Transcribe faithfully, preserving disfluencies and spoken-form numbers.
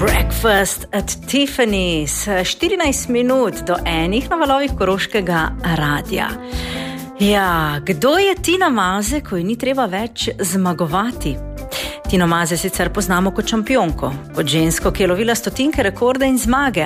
Breakfast at Tiffany's, štirinajst minut do enih na valovih Koroškega radia. Ja, kdo je Tina Maze, ko ji ni treba več zmagovati? Tino Maze sicer poznamo kot šampionko, kot žensko, ki je lovila stotinke rekorde in zmage,